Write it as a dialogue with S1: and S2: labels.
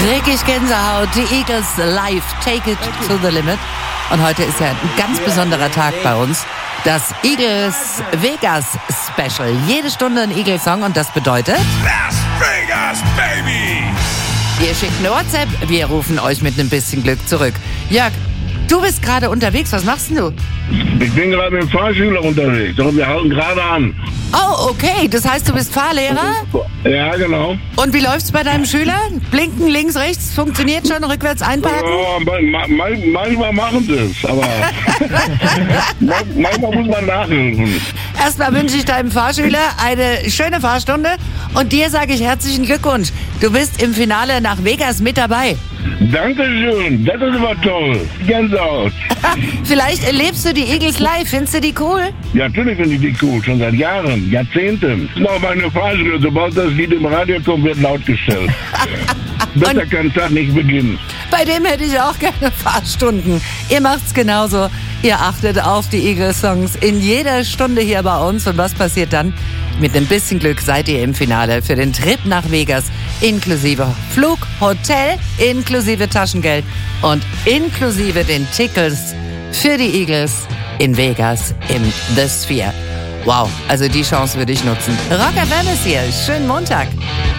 S1: Richtig Gänsehaut, die Eagles live, take it to the limit. Und heute ist ja ein ganz besonderer Tag bei uns. Das Eagles Vegas Special. Jede Stunde ein Eagles-Song und das bedeutet...
S2: Las Vegas, Baby!
S1: Ihr schickt eine WhatsApp, wir rufen euch mit einem bisschen Glück zurück. Jörg, du bist gerade unterwegs, was machst denn du?
S3: Ich bin gerade mit dem Fahrschüler unterwegs, aber wir halten gerade an.
S1: Oh, okay, das heißt, du bist Fahrlehrer?
S3: Ja, genau.
S1: Und wie läuft's bei deinem Schüler? Blinken links, rechts, funktioniert schon, rückwärts einparken?
S3: Ja, manchmal machen sie es, aber manchmal muss man nachhelfen.
S1: Erstmal wünsche ich deinem Fahrschüler eine schöne Fahrstunde und dir sage ich herzlichen Glückwunsch. Du bist im Finale nach Vegas mit dabei.
S3: Dankeschön, das ist aber toll. Gänsehaut.
S1: Vielleicht erlebst du die Eagles live, findest du die cool?
S3: Ja, natürlich finde ich die cool, schon seit Jahren, Jahrzehnten. Das ist auch meine Fahrschüler, sobald das Lied im Radio kommt, wird laut gestellt. Besser kann Tag nicht beginnen.
S1: Bei dem hätte ich auch gerne Fahrstunden. Ihr macht's genauso. Ihr achtet auf die Eagles-Songs in jeder Stunde hier bei uns. Und was passiert dann? Mit ein bisschen Glück seid ihr im Finale für den Trip nach Vegas. Inklusive Flug, Hotel, inklusive Taschengeld und inklusive den Tickets für die Eagles in Vegas im The Sphere. Wow, also die Chance würde ich nutzen. Rock FM ist hier. Schönen Montag.